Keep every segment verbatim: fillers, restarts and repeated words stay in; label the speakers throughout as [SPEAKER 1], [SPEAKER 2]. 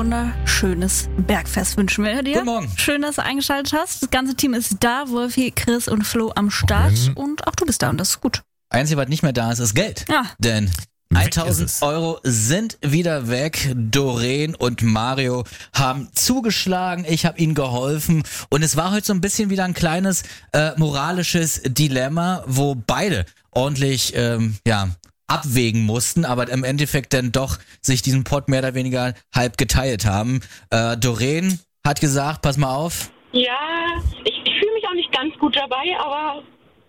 [SPEAKER 1] wunderschönes Bergfest wünschen wir dir.
[SPEAKER 2] Guten Morgen.
[SPEAKER 1] Schön, dass du eingeschaltet hast. Das ganze Team ist da. Wolfi, Chris und Flo am Start.
[SPEAKER 3] Mhm.
[SPEAKER 1] Und auch du bist da und das ist gut.
[SPEAKER 2] Einzige, was nicht mehr da ist, ist Geld.
[SPEAKER 1] Ja.
[SPEAKER 2] Denn
[SPEAKER 3] Weg
[SPEAKER 2] tausend
[SPEAKER 3] ist es.
[SPEAKER 2] Euro sind wieder weg. Doreen und Mario haben zugeschlagen. Ich habe ihnen geholfen. Und es war heute so ein bisschen wieder ein kleines äh, moralisches Dilemma, wo beide ordentlich ähm, ja abwägen mussten, aber im Endeffekt dann doch sich diesen Pot mehr oder weniger halb geteilt haben. Äh, Doreen hat gesagt, pass mal auf.
[SPEAKER 4] Ja, ich, ich fühle mich auch nicht ganz gut dabei, aber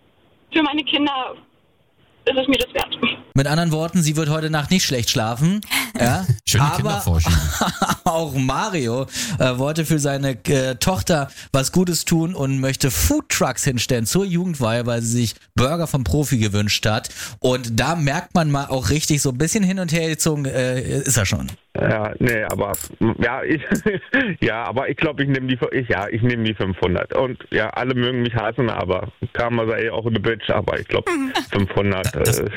[SPEAKER 4] für meine Kinder ist es mir das wert.
[SPEAKER 2] Mit anderen Worten, sie wird heute Nacht nicht schlecht schlafen. Ja,
[SPEAKER 3] Schöne
[SPEAKER 2] aber
[SPEAKER 3] Kinder vorschieben.
[SPEAKER 2] auch Mario äh, wollte für seine äh, Tochter was Gutes tun und möchte Foodtrucks hinstellen zur Jugendweihe, weil sie sich Burger vom Profi gewünscht hat. Und da merkt man mal auch richtig so ein bisschen hin und her gezogen, äh, ist er schon.
[SPEAKER 5] Ja, nee, aber ja, ich ja, aber ich glaube, ich nehme die ich, ja, ich nehme die fünfhundert und ja, alle mögen mich hassen, aber Karma sei auch eine Bitch, aber ich glaube fünfhundert
[SPEAKER 3] Das-
[SPEAKER 5] äh,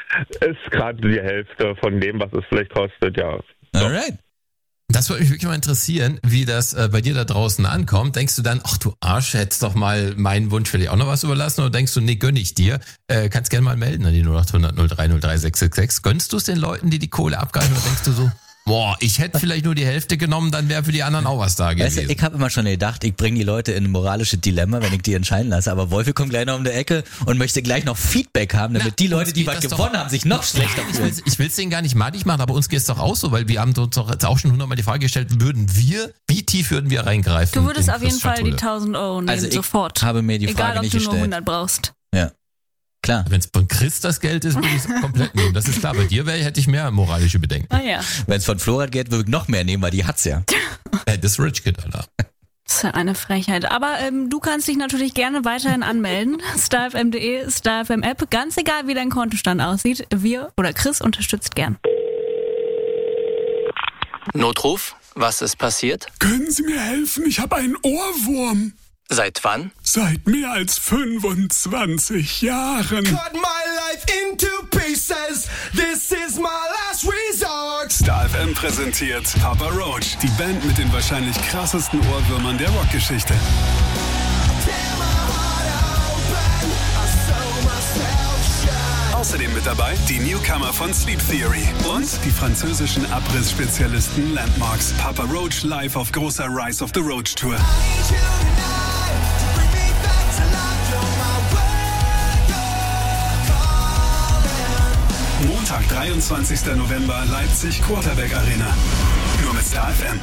[SPEAKER 5] ist gerade die Hälfte von dem, was es vielleicht kostet, ja.
[SPEAKER 2] Alright.
[SPEAKER 3] Das würde mich wirklich mal interessieren, wie das äh, bei dir da draußen ankommt. Denkst du dann, ach du Arsch, hättest doch mal meinen Wunsch vielleicht auch noch was überlassen? Oder denkst du, nee, gönn ich dir? Äh, kannst gerne mal melden an die null acht hundert null drei null drei sechs sechs sechs. Gönnst du es den Leuten, die die Kohle abgreifen? Oder denkst du so, boah, ich hätte vielleicht nur die Hälfte genommen, dann wäre für die anderen auch was da
[SPEAKER 2] Weißt
[SPEAKER 3] gewesen.
[SPEAKER 2] du, ich habe immer schon gedacht, ich bringe die Leute in ein moralisches Dilemma, wenn ich die entscheiden lasse. Aber Wolfi kommt gleich noch um die Ecke und möchte gleich noch Feedback haben, damit
[SPEAKER 3] Na,
[SPEAKER 2] die Leute,
[SPEAKER 3] uns
[SPEAKER 2] die
[SPEAKER 3] geht
[SPEAKER 2] was
[SPEAKER 3] das doch-
[SPEAKER 2] gewonnen haben, sich noch schlechter
[SPEAKER 3] Ich
[SPEAKER 2] fühlen.
[SPEAKER 3] will's, ich will's denen gar nicht madig machen, aber uns geht es doch auch so, weil wir haben uns doch jetzt auch schon hundertmal die Frage gestellt, würden wir, wie tief würden wir reingreifen?
[SPEAKER 1] Du würdest
[SPEAKER 3] in
[SPEAKER 1] auf jeden
[SPEAKER 3] Chris'
[SPEAKER 1] Fall die
[SPEAKER 3] Schatulle?
[SPEAKER 1] tausend Euro nehmen,
[SPEAKER 2] Also ich
[SPEAKER 1] sofort.
[SPEAKER 2] habe mir die
[SPEAKER 1] Egal,
[SPEAKER 2] Frage
[SPEAKER 1] ob
[SPEAKER 2] nicht
[SPEAKER 1] du nur
[SPEAKER 2] gestellt.
[SPEAKER 1] hundert brauchst.
[SPEAKER 2] Ja, klar.
[SPEAKER 3] Wenn es von Chris das Geld ist, würde ich es komplett nehmen. Das ist klar. Bei dir wär, hätte ich mehr moralische Bedenken.
[SPEAKER 1] Ah ja,
[SPEAKER 2] Wenn es von Florat geht, würde ich noch mehr nehmen, weil die hat's ja.
[SPEAKER 3] Äh, das Rich Kid, Alter.
[SPEAKER 1] das ist ja eine Frechheit. Aber ähm, du kannst dich natürlich gerne weiterhin anmelden. starfm punkt de, StarFM App. Ganz egal, wie dein Kontostand aussieht. Wir oder Chris unterstützt gern.
[SPEAKER 6] Notruf? Was ist passiert?
[SPEAKER 7] Können Sie mir helfen? Ich habe einen Ohrwurm.
[SPEAKER 6] Seit wann?
[SPEAKER 7] Seit mehr als fünfundzwanzig Jahren.
[SPEAKER 8] Cut my life into pieces. This is my last resort.
[SPEAKER 9] StarFM präsentiert Papa Roach, die Band mit den wahrscheinlich krassesten Ohrwürmern der Rockgeschichte. Außerdem mit dabei die Newcomer von Sleep Theory und die französischen Abriss-Spezialisten Landmarks. Papa Roach live auf großer Rise of the Roach Tour. Montag, dreiundzwanzigster November, Leipzig, Quarterback Arena. Nur mit StarFM.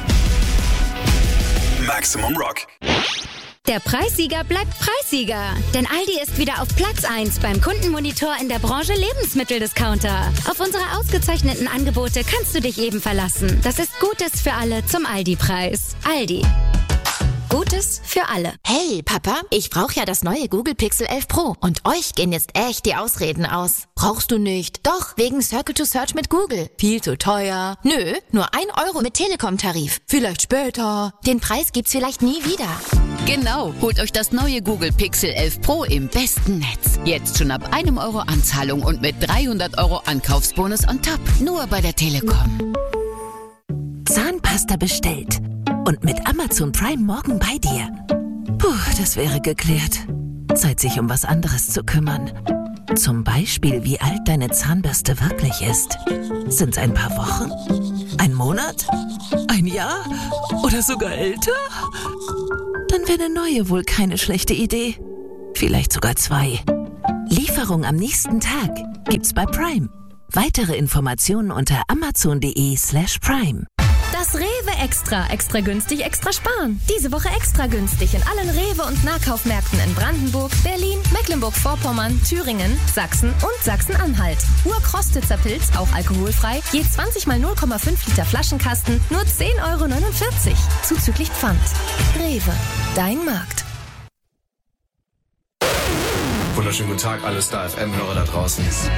[SPEAKER 9] Maximum Rock.
[SPEAKER 10] Der Preissieger bleibt Preissieger. Denn Aldi ist wieder auf Platz eins beim Kundenmonitor in der Branche Lebensmitteldiscounter. Auf unsere ausgezeichneten Angebote kannst du dich eben verlassen. Das ist Gutes für alle zum Aldi-Preis. Aldi. Gutes für alle.
[SPEAKER 11] Hey, Papa, ich brauche ja das neue Google Pixel elf Pro. Und euch gehen jetzt echt die Ausreden aus. Brauchst du nicht? Doch, wegen Circle to Search mit Google. Viel zu teuer. Nö, nur ein Euro mit Telekom-Tarif. Vielleicht später. Den Preis gibt's vielleicht nie wieder.
[SPEAKER 12] Genau, holt euch das neue Google Pixel elf Pro im besten Netz. Jetzt schon ab einem Euro Anzahlung und mit dreihundert Euro Ankaufsbonus on top. Nur bei der Telekom.
[SPEAKER 13] Zahnpasta bestellt. Und mit Amazon Prime morgen bei dir. Puh, das wäre geklärt. Zeit, sich um was anderes zu kümmern. Zum Beispiel, wie alt deine Zahnbürste wirklich ist. Sind's ein paar Wochen? Ein Monat? Ein Jahr? Oder sogar älter? Dann wäre eine neue wohl keine schlechte Idee. Vielleicht sogar zwei. Lieferung am nächsten Tag gibt's bei Prime. Weitere Informationen unter amazon.de slash prime.
[SPEAKER 14] Das Rewe Extra. Extra günstig, extra sparen. Diese Woche extra günstig in allen Rewe- und Nahkaufmärkten in Brandenburg, Berlin, Mecklenburg-Vorpommern, Thüringen, Sachsen und Sachsen-Anhalt. Urkrostitzer Pilz, auch alkoholfrei, je zwanzig mal null Komma fünf Liter Flaschenkasten, nur zehn Euro neunundvierzig. Zuzüglich Pfand. Rewe. Dein Markt.
[SPEAKER 15] Wunderschönen guten Tag, alle StarFM-Hörer da draußen.